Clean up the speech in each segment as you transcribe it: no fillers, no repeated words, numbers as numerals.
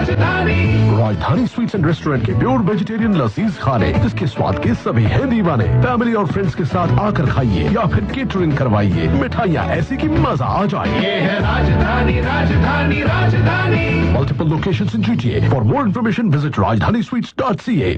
राजधानी sweets and restaurant के pure vegetarian लजीज खाने जिसके स्वाद के सभी हैं दीवाने। फैमिली और फ्रेंड्स के साथ आकर खाइए या फिर केटरिंग करवाइए। मिठाइयाँ ऐसी कि मजा आ जाए। ये है राजधानी, राजधानी, राजधानी। Multiple locations in GTA. For more information, visit rajdanisweets.ca.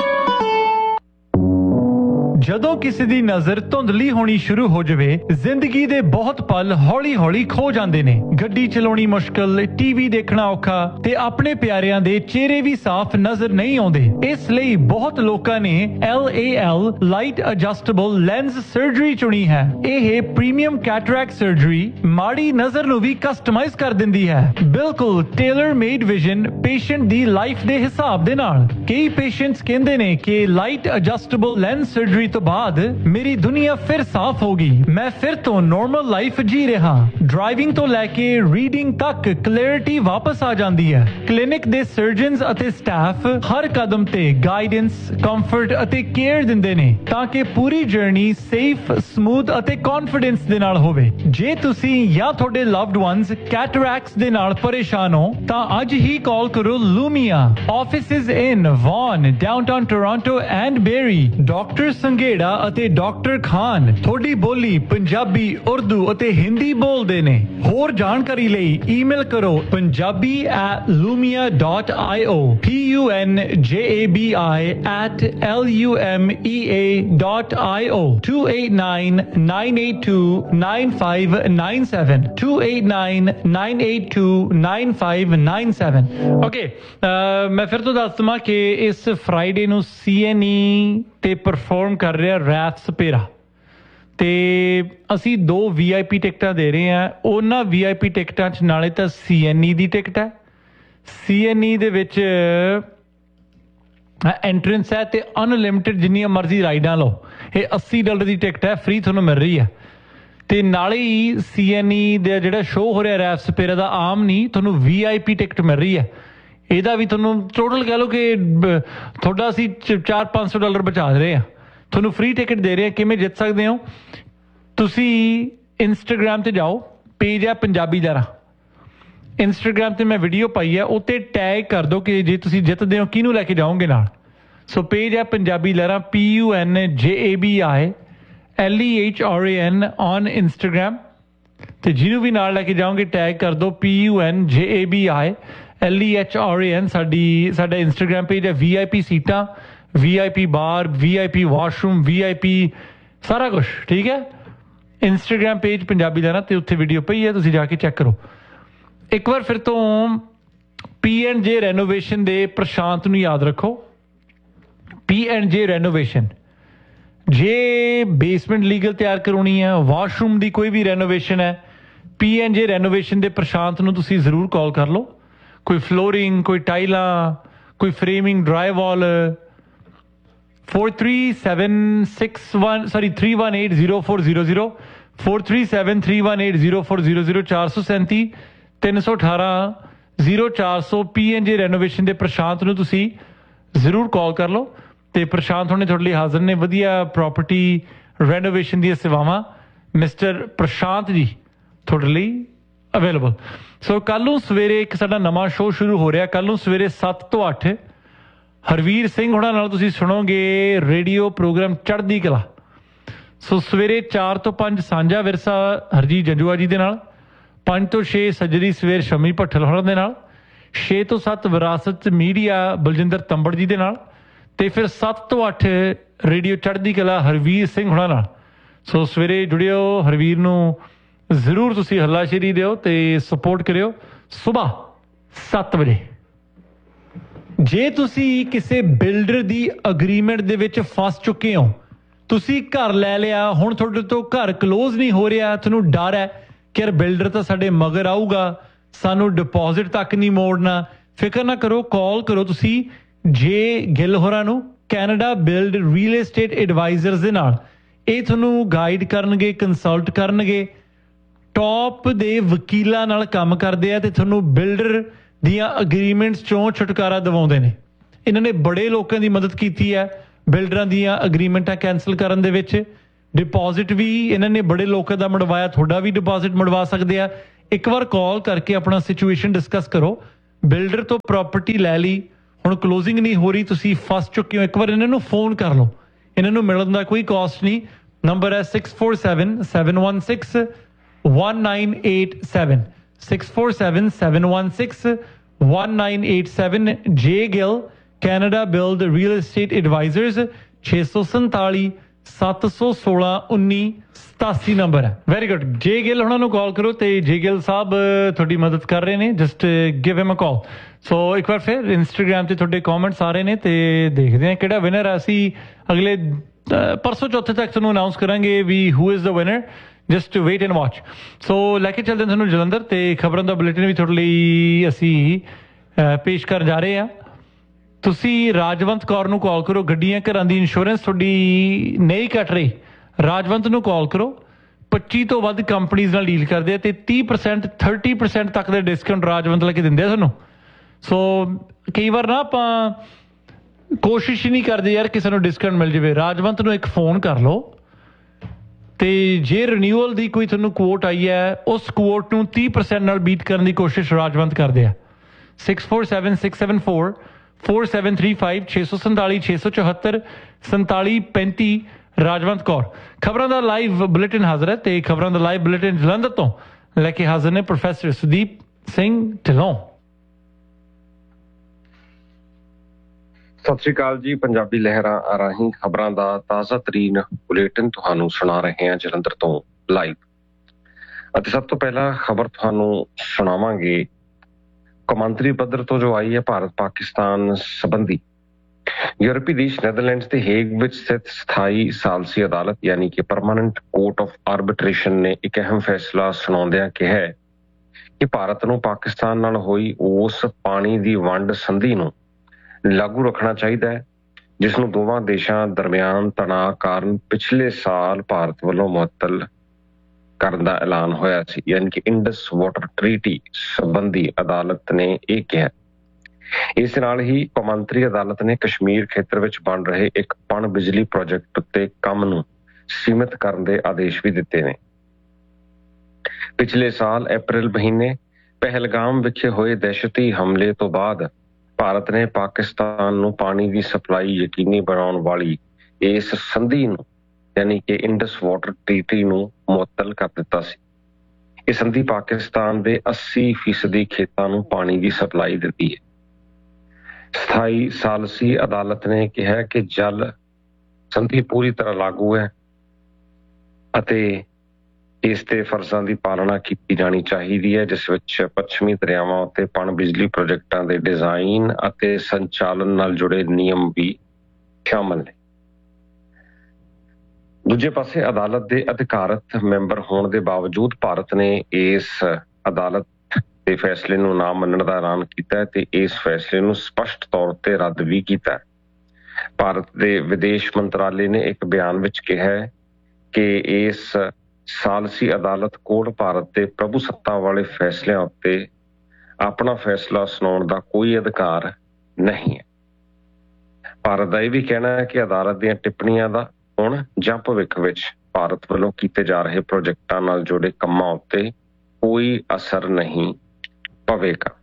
ਜਦੋਂ ਕਿਸੇ ਦੀ ਨਜ਼ਰ ਧੁੰਦਲੀ ਹੋਣੀ ਸ਼ੁਰੂ ਹੋ ਜਾਵੇ ਜ਼ਿੰਦਗੀ ਦੇ ਬਹੁਤ ਪਲ ਹੌਲੀ-ਹੌਲੀ ਖੋ ਜਾਂਦੇ ਨੇ। ਗੱਡੀ ਚਲਾਉਣੀ ਮੁਸ਼ਕਲ, ਟੀਵੀ ਦੇਖਣਾ ਔਖਾ ਤੇ ਆਪਣੇ ਪਿਆਰਿਆਂ ਦੇ ਚਿਹਰੇ ਵੀ ਸਾਫ਼ ਨਜ਼ਰ ਨਹੀਂ ਆਉਂਦੇ। ਇਸ ਲਈ ਬਹੁਤ ਲੋਕਾਂ ਨੇ LAL light adjustable lens surgery ਚੁਣੀ ਹੈ। ਇਹ ਪ੍ਰੀਮੀਅਮ ਕੈਟਰੈਕਟ ਸਰਜਰੀ ਮਾੜੀ ਨਜ਼ਰ ਨੂੰ ਵੀ ਕਸਟਮਾਈਜ਼ ਕਰ ਦਿੰਦੀ ਹੈ। ਬਿਲਕੁਲ ਟੇਲਰ ਮੇਡ ਵਿਜ਼ਨ ਪੇਸ਼ੈਂਟ ਦੀ ਲਾਈਫ ਦੇ ਹਿਸਾਬ ਦੇ ਨਾਲ। ਕਈ ਪੇਸ਼ੈਂਟਸ ਕਹਿੰਦੇ ਨੇ ਕਿ ਲਾਈਟ ਐਡਜਸਟੇਬਲ ਲੈਂਸ ਸਰਜਰੀ ਤੋਂ ਬਾਅਦ ਮੇਰੀ ਦੁਨੀਆ ਫਿਰ ਸਾਫ਼ ਹੋ ਗਈ। ਮੈਂ ਫਿਰ ਤੋਂ ਨਾਰਮਲ ਲਾਈਫ ਜੀ ਰਿਹਾ। ਡਰਾਈਵਿੰਗ ਤੋਂ ਲੈ ਕੇ ਰੀਡਿੰਗ ਤੱਕ ਕਲੈਰਿਟੀ ਵਾਪਸ ਆ ਜਾਂਦੀ ਹੈ। ਕਲੀਨਿਕ ਦੇ ਸਰਜਨਸ ਅਤੇ ਸਟਾਫ ਹਰ ਕਦਮ ਤੇ ਗਾਈਡੈਂਸ, ਕੰਫਰਟ ਅਤੇ ਕੇਅਰ ਦਿੰਦੇ ਨੇ ਤਾਂ ਕਿ ਪੂਰੀ ਜਰਨੀ ਸੇਫ, ਸਮੂਥ ਅਤੇ ਕੌਨਫੀਡੈਂਸ ਦੇ ਨਾਲ ਹੋਵੇ। ਜੇ ਤੁਸੀਂ ਜਾਂ ਤੁਹਾਡੇ ਲਵਡ ਵਨਸ ਕੈਟਰੈਕਟਸ ਦੇ ਨਾਲ ਪਰੇਸ਼ਾਨ ਹੋ ਤਾਂ ਅੱਜ ਹੀ ਕਾਲ ਕਰੋ ਲੂਮੀਆ। Offices in won, downtown Toronto and berry. Doctor Sanghera ਅਤੇ ਡਾਕਟਰ ਖਾਨ ਤੁਹਾਡੀ ਬੋਲੀ ਪੰਜਾਬੀ, ਉਰਦੂ ਅਤੇ ਹਿੰਦੀ ਬੋਲਦੇ ਨੇ। ਹੋਰ ਜਾਣਕਾਰੀ ਲਈ ਈਮੇਲ ਕਰੋ punjabi@lumia.io punjabi@lumea.io 289-982-9597 289-982-9597। ਓਕੇ, ਮੈਂ ਫਿਰ ਤੋਂ ਦੱਸ ਦਵਾਂ ਕਿ ਇਸ ਫਰਾਈਡੇ ਨੂੰ CNE ਤੇ ਪਰਫਾਰਮ ਕਰ ਰਿਹਾ ਰੈਫ ਸਪੇਰਾ ਤੇ ਅਸੀਂ 2 VIP ਟਿਕਟਾਂ ਦੇ ਰਹੇ ਹਾਂ। ਉਹਨਾਂ VIP ਟਿਕਟਾਂ 'ਚ ਨਾਲੇ ਤਾਂ CNE ਦੀ ਟਿਕਟ ਹੈ, CNE ਦੇ ਵਿੱਚ ਐਂਟਰੈਂਸ ਹੈ ਤੇ ਅਨਲਿਮਿਟਿਡ ਜਿੰਨੀਆਂ ਮਰਜ਼ੀ ਰਾਈਡਾਂ ਲਓ। ਇਹ $80 ਦੀ ਟਿਕਟ ਹੈ, ਫ੍ਰੀ ਤੁਹਾਨੂੰ ਮਿਲ ਰਹੀ ਹੈ। ਤੇ ਨਾਲੇ ਹੀ CNE ਦਾ ਜਿਹੜਾ ਸ਼ੋਅ ਹੋ ਰਿਹਾ ਰੈਫ ਸਪੇਰਾ ਦਾ ਆਮ ਨਹੀਂ, ਤੁਹਾਨੂੰ VIP ਟਿਕਟ ਮਿਲ ਰਹੀ ਹੈ। ਇਹਦਾ ਵੀ ਤੁਹਾਨੂੰ ਟੋਟਲ ਕਹਿ ਲਓ ਕਿ ਤੁਹਾਡਾ ਅਸੀਂ $400-500 ਬਚਾ ਰਹੇ ਹਾਂ। ਤੁਹਾਨੂੰ ਫ੍ਰੀ ਟਿਕਟ ਦੇ ਰਹੇ ਹਾਂ। ਕਿਵੇਂ ਜਿੱਤ ਸਕਦੇ ਹੋ? ਤੁਸੀਂ ਇੰਸਟਾਗ੍ਰਾਮ ਤੇ ਜਾਓ, ਪੇਜ ਹੈ ਪੰਜਾਬੀ ਲਹਿਰਾਂ। ਇੰਸਟਾਗ੍ਰਾਮ ਤੇ ਮੈਂ ਵੀਡੀਓ ਪਾਈ ਹੈ, ਉੱਤੇ ਟੈਗ ਕਰ ਦਿਓ ਕਿ ਜੇ ਤੁਸੀਂ ਜਿੱਤਦੇ ਹੋ ਕਿਹਨੂੰ ਲੈ ਕੇ ਜਾਓਗੇ ਨਾਲ। ਸੋ ਪੇਜ ਹੈ ਪੰਜਾਬੀ ਲਹਿਰਾਂ, PUNJABILEHRAN ਔਨ ਇੰਸਟਾਗ੍ਰਾਮ। ਤੇ ਜਿਹਨੂੰ ਵੀ ਨਾਲ ਲੈ ਕੇ ਜਾਓਗੇ ਟੈਗ ਕਰ ਦਿਓ PUNJABILEHRAN। ਸਾਡਾ ਇੰਸਟਾਗ੍ਰਾਮ ਪੇਜ ਹੈ। VIP ਸੀਟਾਂ, VIP ਬਾਰ, VIP ਵਾਸ਼ਰੂਮ, VIP ਸਾਰਾ ਕੁਛ ਠੀਕ ਹੈ। ਇੰਸਟਾਗ੍ਰਾਮ ਪੇਜ ਪੰਜਾਬੀ ਲਹਿਰਾਂ ਤੇ ਉੱਥੇ ਵੀਡੀਓ ਪਈ ਹੈ, ਤੁਸੀਂ ਜਾ ਕੇ ਚੈੱਕ ਕਰੋ। ਇੱਕ ਵਾਰ ਫਿਰ ਤੋਂ P&J ਰੈਨੋਵੇਸ਼ਨ ਦੇ ਪ੍ਰਸ਼ਾਂਤ ਨੂੰ ਯਾਦ ਰੱਖੋ। P&J ਰੈਨੋਵੇਸ਼ਨ, ਜੇ ਬੇਸਮੈਂਟ ਲੀਗਲ ਤਿਆਰ ਕਰਾਉਣੀ ਹੈ, ਵਾਸ਼ਰੂਮ ਦੀ ਕੋਈ ਵੀ ਰੈਨੋਵੇਸ਼ਨ ਹੈ, P&J ਰੈਨੋਵੇਸ਼ਨ ਦੇ ਪ੍ਰਸ਼ਾਂਤ ਨੂੰ ਤੁਸੀਂ ਜ਼ਰੂਰ ਕਾਲ ਕਰ ਲਓ। ਕੋਈ ਫਲੋਰਿੰਗ, ਕੋਈ ਟਾਈਲਾਂ, ਕੋਈ ਫਰੇਮਿੰਗ, ਡਰਾਈ ਵਾਲ। 318-0400 437-318-0400 437-318-0400 P&J ਰੈਨੋਵੇਸ਼ਨ ਦੇ ਪ੍ਰਸ਼ਾਂਤ ਨੂੰ ਤੁਸੀਂ ਜ਼ਰੂਰ ਕਾਲ ਕਰ ਲਓ। ਤੇ ਪ੍ਰਸ਼ਾਂਤ ਹੁਣੇ ਤੁਹਾਡੇ ਲਈ ਹਾਜ਼ਰ ਨੇ। ਵਧੀਆ ਪ੍ਰਾਪਰਟੀ ਰੈਨੋਵੇਸ਼ਨ ਦੀਆਂ ਸੇਵਾਵਾਂ ਮਿਸਟਰ ਪ੍ਰਸ਼ਾਂਤ ਜੀ ਤੁਹਾਡੇ ਲਈ ਅਵੇਲੇਬਲ। ਸੋ ਕੱਲ੍ਹ ਨੂੰ ਸਵੇਰੇ ਇੱਕ ਸਾਡਾ ਨਵਾਂ ਸ਼ੋਅ ਸ਼ੁਰੂ ਹੋ ਰਿਹਾ। ਕੱਲ੍ਹ ਨੂੰ ਸਵੇਰੇ 7 ਤੋਂ 8 ਹਰਵੀਰ ਸਿੰਘ ਹੋਣਾ ਨਾਲ ਤੁਸੀਂ ਸੁਣੋਗੇ ਰੇਡੀਓ ਪ੍ਰੋਗਰਾਮ ਚੜ੍ਹਦੀ ਕਲਾ। ਸੋ ਸਵੇਰੇ 4 ਤੋਂ 5 ਸਾਂਝਾ ਵਿਰਸਾ ਹਰਜੀਤ ਜੰਜੂਆ ਜੀ ਦੇ ਨਾਲ, 5 ਤੋਂ 6 ਸੱਜਰੀ ਸਵੇਰ ਸ਼ਮੀ ਭੱਠਲ ਹੋਣਾ ਦੇ ਨਾਲ, 6 ਤੋਂ 7 ਵਿਰਾਸਤ ਮੀਡੀਆ ਬਲਜਿੰਦਰ ਤੰਬੜ ਜੀ ਦੇ ਨਾਲ, ਤੇ ਫਿਰ 7 ਤੋਂ 8 ਰੇਡੀਓ ਚੜ੍ਹਦੀ ਕਲਾ ਹਰਵੀਰ ਸਿੰਘ ਹੋਣਾ ਨਾਲ। ਸੋ ਸਵੇਰੇ ਜੁੜਿਓ, ਹਰਵੀਰ ਨੂੰ ਜ਼ਰੂਰ ਤੁਸੀਂ ਹੱਲਾਸ਼ੇਰੀ ਦਿਓ ਤੇ ਸਪੋਰਟ ਕਰਿਓ। ਸੁਬਾਹ 7 ਵਜੇ ਜੇ ਤੁਸੀਂ ਕਿਸੇ ਬਿਲਡਰ ਦੀ ਅਗਰੀਮੈਂਟ ਦੇ ਵਿੱਚ ਫਸ ਚੁੱਕੇ ਹੋ, ਤੁਸੀਂ ਘਰ ਲੈ ਲਿਆ, ਹੁਣ ਤੁਹਾਡੇ ਤੋਂ ਘਰ ਕਲੋਜ਼ ਨਹੀਂ ਹੋ ਰਿਹਾ, ਤੁਹਾਨੂੰ ਡਰ ਹੈ ਕਿ ਯਾਰ ਬਿਲਡਰ ਤਾਂ ਸਾਡੇ ਮਗਰ ਆਊਗਾ, ਸਾਨੂੰ ਡਿਪੋਜ਼ਿਟ ਤੱਕ ਨਹੀਂ ਮੋੜਨਾ, ਫਿਕਰ ਨਾ ਕਰੋ, ਕਾਲ ਕਰੋ ਤੁਸੀਂ ਜੇ ਗਿੱਲ ਹੋਰਾਂ ਨੂੰ, Canada build real estate advisers ਦੇ ਨਾਲ। ਇਹ ਤੁਹਾਨੂੰ ਗਾਈਡ ਕਰਨਗੇ, ਕੰਸਲਟ ਕਰਨਗੇ, ਟੌਪ ਦੇ ਵਕੀਲਾਂ ਨਾਲ ਕੰਮ ਕਰਦੇ ਆ ਤੇ ਤੁਹਾਨੂੰ ਬਿਲਡਰ ਦੀਆਂ ਅਗਰੀਮੈਂਟਸ ਚੋਂ ਛੁਟਕਾਰਾ ਦਿਵਾਉਂਦੇ ਨੇ। ਇਹਨਾਂ ਨੇ ਬੜੇ ਲੋਕਾਂ ਦੀ ਮਦਦ ਕੀਤੀ ਹੈ ਬਿਲਡਰਾਂ ਦੀਆਂ ਅਗਰੀਮੈਂਟਾਂ ਕੈਂਸਲ ਕਰਨ ਦੇ ਵਿੱਚ। ਡਿਪੋਜ਼ਿਟ ਵੀ ਇਹਨਾਂ ਨੇ ਬੜੇ ਲੋਕਾਂ ਦਾ ਮੜਵਾਇਆ, ਤੁਹਾਡਾ ਵੀ ਡਿਪੋਜ਼ਿਟ ਮੜਵਾ ਸਕਦੇ ਆ। ਇੱਕ ਵਾਰ ਕਾਲ ਕਰਕੇ ਆਪਣਾ ਸਿਚੁਏਸ਼ਨ ਡਿਸਕਸ ਕਰੋ। ਬਿਲਡਰ ਤੋਂ ਪ੍ਰਾਪਰਟੀ ਲੈ ਲਈ, ਹੁਣ ਕਲੋਜ਼ਿੰਗ ਨਹੀਂ ਹੋ ਰਹੀ, ਤੁਸੀਂ ਫਸ ਚੁੱਕੇ ਹੋ, ਇੱਕ ਵਾਰ ਇਹਨਾਂ ਨੂੰ ਫੋਨ ਕਰ ਲਓ, ਇਹਨਾਂ ਨੂੰ ਮਿਲਣ ਦਾ ਕੋਈ ਕਾਸਟ ਨਹੀਂ। ਨੰਬਰ ਹੈ 6477161987 6477161987। ਜੇ Gill Canada build real estate advisers 647 716 1987 number ਹੈ। Very good. ਜੇ ਗਿੱਲ ਉਹਨਾਂ ਨੂੰ ਕਾਲ ਕਰੋ ਤੇ ਜੇ ਗਿੱਲ ਸਾਹਿਬ ਤੁਹਾਡੀ ਮਦਦ ਕਰ ਰਹੇ ਨੇ, ਜਸਟ ਗਿਵ ਹਿਮ ਅ ਕਾਲ। ਸੋ ਇੱਕ ਵਾਰ ਫਿਰ ਇੰਸਟਾਗ੍ਰਾਮ ਤੇ ਤੁਹਾਡੇ ਕਮੈਂਟਸ ਆ ਰਹੇ ਨੇ ਤੇ ਦੇਖਦੇ ਹਾਂ ਕਿਹੜਾ ਵਿਨਰ ਹੈ। ਅਸੀਂ ਅਗਲੇ ਪਰਸੋਂ ਚੌਥੇ ਤੱਕ ਤੁਹਾਨੂੰ ਅਨਾਉਂਸ ਕਰਾਂਗੇ ਵੀ who is the winner. Just wait and watch. ਸੋ ਲੈ ਕੇ ਚੱਲਦੇ ਹਾਂ ਤੁਹਾਨੂੰ ਜਲੰਧਰ ਤੇ ਖਬਰਾਂ ਦਾ ਬੁਲੇਟਿਨ ਵੀ ਤੁਹਾਡੇ ਲਈ ਅਸੀਂ ਪੇਸ਼ ਕਰਨ ਜਾ ਰਹੇ ਹਾਂ। ਤੁਸੀਂ ਰਾਜਵੰਤ ਕੌਰ ਨੂੰ ਕਾਲ ਕਰੋ। ਗੱਡੀਆਂ ਘਰਾਂ ਦੀ ਇੰਸ਼ੋਰੈਂਸ ਤੁਹਾਡੀ ਨਹੀਂ ਕੱਟ ਰਹੀ, ਰਾਜਵੰਤ ਨੂੰ ਕਾਲ ਕਰੋ। 25 ਤੋਂ ਵੱਧ ਕੰਪਨੀਜ਼ ਨਾਲ ਡੀਲ ਕਰਦੇ ਆ ਤੇ 30% 30% ਤੱਕ ਦੇ ਡਿਸਕਾਊਂਟ ਰਾਜਵੰਤ ਲੈ ਕੇ ਦਿੰਦੇ ਆ ਤੁਹਾਨੂੰ। ਸੋ ਕਈ ਵਾਰ ਨਾ ਆਪਾਂ ਕੋਸ਼ਿਸ਼ ਹੀ ਨਹੀਂ ਕਰਦੇ ਯਾਰ ਕਿਸੇ ਨੂੰ ਡਿਸਕਾਊਂਟ ਮਿਲ ਜਾਵੇ। ਰਾਜਵੰਤ ਨੂੰ ਇੱਕ ਫੋਨ ਕਰ ਲਓ ਤੇ ਜੇ ਰਿਨਿਊਅਲ ਦੀ ਕੋਈ ਤੁਹਾਨੂੰ ਕੋਟ ਆਈ ਹੈ, ਉਸ ਕੋਟ ਨੂੰ 30% ਨਾਲ ਬੀਟ ਕਰਨ ਦੀ ਕੋਸ਼ਿਸ਼ ਰਾਜਵੰਤ ਕਰਦੇ ਆ। 647674 4735 647 674 4735 ਰਾਜਵੰਤ ਕੌਰ। ਖਬਰਾਂ ਦਾ ਲਾਈਵ ਬੁਲੇਟਿਨ ਹਾਜ਼ਰ ਹੈ ਤੇ ਖਬਰਾਂ ਦਾ ਲਾਈਵ ਬੁਲੇਟਿਨ ਜਲੰਧਰ ਤੋਂ ਲੈ ਕੇ ਹਾਜ਼ਰ ਨੇ ਪ੍ਰੋਫੈਸਰ ਸੁਦੀਪ ਸਿੰਘ ਢਿੱਲੋਂ। ਸਤਿ ਸ਼੍ਰੀ ਅਕਾਲ ਜੀ। ਪੰਜਾਬੀ ਲਹਿਰਾਂ ਰਾਹੀਂ ਖਬਰਾਂ ਦਾ ਤਾਜ਼ਾ ਤਰੀਨ ਬੁਲੇਟਿਨ ਤੁਹਾਨੂੰ ਸੁਣਾ ਰਹੇ ਹਾਂ ਜਲੰਧਰ ਤੋਂ ਲਾਈਵ। ਅਤੇ ਸਭ ਤੋਂ ਪਹਿਲਾਂ ਖਬਰ ਤੁਹਾਨੂੰ ਸੁਣਾਵਾਂਗੇ ਕੌਮਾਂਤਰੀ ਪੱਧਰ ਤੋਂ ਜੋ ਆਈ ਹੈ ਭਾਰਤ ਪਾਕਿਸਤਾਨ ਸੰਬੰਧੀ। ਯੂਰਪੀ ਦੇਸ਼ ਨੈਦਰਲੈਂਡਸ ਦੇ ਹੇਗ ਵਿੱਚ ਸਥਿਤ ਸਥਾਈ ਸਾਲਸੀ ਅਦਾਲਤ ਯਾਨੀ ਕਿ ਪਰਮਾਨੈਂਟ ਕੋਰਟ ਆਫ ਆਰਬਿਟ੍ਰੇਸ਼ਨ ਨੇ ਇੱਕ ਅਹਿਮ ਫੈਸਲਾ ਸੁਣਾਉਂਦਿਆਂ ਕਿਹਾ ਕਿ ਭਾਰਤ ਨੂੰ ਪਾਕਿਸਤਾਨ ਨਾਲ ਹੋਈ ਉਸ ਪਾਣੀ ਦੀ ਵੰਡ ਸੰਧੀ ਨੂੰ ਲਾਗੂ ਰੱਖਣਾ ਚਾਹੀਦਾ ਹੈ ਜਿਸ ਨੂੰ ਦੋਵਾਂ ਦੇਸ਼ਾਂ ਦਰਮਿਆਨ ਤਣਾਅ ਕਾਰਨ ਪਿਛਲੇ ਸਾਲ ਭਾਰਤ ਵੱਲੋਂ ਮੁਅੱਤਲ ਕਰਨ ਦਾ ਐਲਾਨ ਹੋਇਆ ਸੀ। ਯਾਨੀ ਕਿ ਇੰਡਸ ਵਾਟਰ ਟ੍ਰੀਟੀ ਸੰਬੰਧੀ ਅਦਾਲਤ ਨੇ ਇਹ ਕਿਹਾ। ਇਸ ਨਾਲ ਹੀ ਕੌਮਾਂਤਰੀ ਅਦਾਲਤ ਨੇ ਕਸ਼ਮੀਰ ਖੇਤਰ ਵਿੱਚ ਬਣ ਰਹੇ ਇੱਕ ਪਣ ਬਿਜਲੀ ਪ੍ਰੋਜੈਕਟ ਉੱਤੇ ਕੰਮ ਨੂੰ ਸੀਮਿਤ ਕਰਨ ਦੇ ਆਦੇਸ਼ ਵੀ ਦਿੱਤੇ ਨੇ। ਪਿਛਲੇ ਸਾਲ ਅਪ੍ਰੈਲ ਮਹੀਨੇ ਪਹਿਲਗਾਮ ਵਿਖੇ ਹੋਏ ਦਹਿਸ਼ਤੀ ਹਮਲੇ ਤੋਂ ਬਾਅਦ ਭਾਰਤ ਨੇ ਪਾਕਿਸਤਾਨ ਨੂੰ ਪਾਣੀ ਦੀ ਸਪਲਾਈ ਯਕੀਨੀ ਬਣਾਉਣ ਵਾਲੀ ਇਸ ਸੰਧੀ ਨੂੰ ਯਾਨੀ ਕਿ ਇੰਡਸ ਵਾਟਰ ਟ੍ਰੀਟੀ ਨੂੰ ਮੁਅੱਤਲ ਕਰ ਦਿੱਤਾ ਸੀ। ਇਹ ਸੰਧੀ ਪਾਕਿਸਤਾਨ ਦੇ 80% ਖੇਤਾਂ ਨੂੰ ਪਾਣੀ ਦੀ ਸਪਲਾਈ ਦਿੰਦੀ ਹੈ। ਸਥਾਈ ਸਾਲਸੀ ਅਦਾਲਤ ਨੇ ਕਿਹਾ ਕਿ ਜਲ ਸੰਧੀ ਪੂਰੀ ਤਰ੍ਹਾਂ ਲਾਗੂ ਹੈ ਅਤੇ ਇਸ ਤੇ ਫਰਜ਼ਾਂ ਦੀ ਪਾਲਣਾ ਕੀਤੀ ਜਾਣੀ ਚਾਹੀਦੀ ਹੈ, ਜਿਸ ਵਿੱਚ ਪੱਛਮੀ ਦਰਿਆਵਾਂ ਉੱਤੇ ਪਣ ਬਿਜਲੀ ਪ੍ਰੋਜੈਕਟਾਂ ਦੇ ਡਿਜ਼ਾਈਨ ਅਤੇ ਸੰਚਾਲਨ ਨਾਲ ਜੁੜੇ ਨਿਯਮ ਵੀ ਸ਼ਾਮਲ ਨੇ। ਦੂਜੇ ਪਾਸੇ ਅਦਾਲਤ ਦੇ ਅਧਿਕਾਰਤ ਮੈਂਬਰ ਹੋਣ ਦੇ ਬਾਵਜੂਦ ਭਾਰਤ ਨੇ ਇਸ ਅਦਾਲਤ ਦੇ ਫੈਸਲੇ ਨੂੰ ਨਾ ਮੰਨਣ ਦਾ ਐਲਾਨ ਕੀਤਾ ਤੇ ਇਸ ਫੈਸਲੇ ਨੂੰ ਸਪਸ਼ਟ ਤੌਰ ਤੇ ਰੱਦ ਵੀ ਕੀਤਾ। ਭਾਰਤ ਦੇ ਵਿਦੇਸ਼ ਮੰਤਰਾਲੇ ਨੇ ਇੱਕ ਬਿਆਨ ਵਿੱਚ ਕਿਹਾ ਕਿ ਇਸ ਸਾਲਸੀ ਅਦਾਲਤ ਕੋਲ ਭਾਰਤ ਦੇ ਪ੍ਰਭੂ ਸੱਤਾ ਵਾਲੇ ਫੈਸਲਿਆਂ ਉੱਤੇ ਆਪਣਾ ਫੈਸਲਾ ਸੁਣਾਉਣ ਦਾ ਕੋਈ ਅਧਿਕਾਰ ਨਹੀਂ ਹੈ। ਭਾਰਤ ਦਾ ਇਹ ਵੀ ਕਹਿਣਾ ਹੈ ਕਿ ਅਦਾਲਤ ਦੀਆਂ ਟਿੱਪਣੀਆਂ ਦਾ ਹੁਣ ਜਾਂ ਭਵਿੱਖ ਵਿੱਚ ਭਾਰਤ ਵੱਲੋਂ ਕੀਤੇ ਜਾ ਰਹੇ ਪ੍ਰੋਜੈਕਟਾਂ ਨਾਲ ਜੁੜੇ ਕੰਮਾਂ ਉੱਤੇ ਕੋਈ ਅਸਰ ਨਹੀਂ ਪਵੇਗਾ।